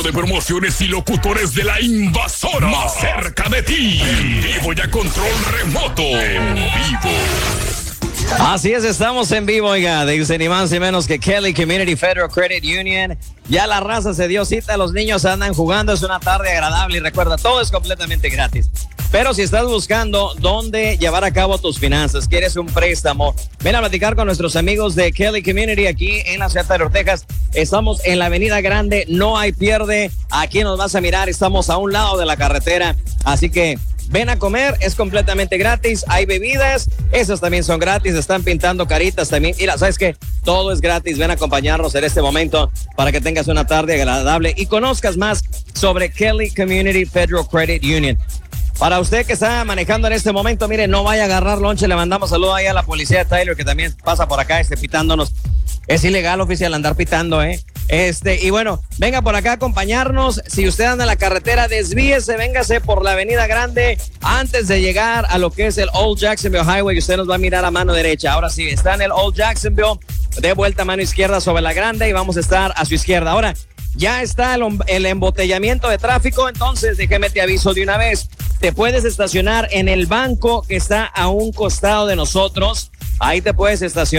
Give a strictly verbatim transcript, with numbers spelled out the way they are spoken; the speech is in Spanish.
de promociones y locutores de la invasora. Más cerca de ti. En vivo y a control remoto. En vivo. Así es, estamos en vivo, oiga, dice ni más ni menos que Kelly Community Federal Credit Union. Ya la raza se dio cita, los niños andan jugando, es una tarde agradable y recuerda, todo es completamente gratis. Pero si estás buscando dónde llevar a cabo tus finanzas, quieres un préstamo, ven a platicar con nuestros amigos de Kelly Community aquí en la ciudad de Texas. Estamos en la Avenida Grande, no hay pierde. Aquí nos vas a mirar, estamos a un lado de la carretera, así que ven a comer, es completamente gratis. Hay bebidas, esas también son gratis. Están pintando caritas también. Mira, ¿sabes qué? Todo es gratis. Ven a acompañarnos en este momento para que tengas una tarde agradable y conozcas más sobre Kelly Community Federal Credit Union. Para usted que está manejando en este momento, mire, no vaya a agarrar lonche. Le mandamos saludos ahí a la policía de Tyler, que también pasa por acá, este, pitándonos. Es ilegal, oficial, andar pitando, ¿eh? Este, y bueno, venga por acá a acompañarnos. Si usted anda en la carretera, desvíese, véngase por la Avenida Grande antes de llegar a lo que es el Old Jacksonville Highway. Usted nos va a mirar a mano derecha. Ahora sí, está en el Old Jacksonville, de vuelta a mano izquierda sobre la Grande y vamos a estar a su izquierda. Ahora, ya está el, el embotellamiento de tráfico, entonces déjeme te aviso de una vez. Te puedes estacionar en el banco que está a un costado de nosotros. Ahí te puedes estacionar.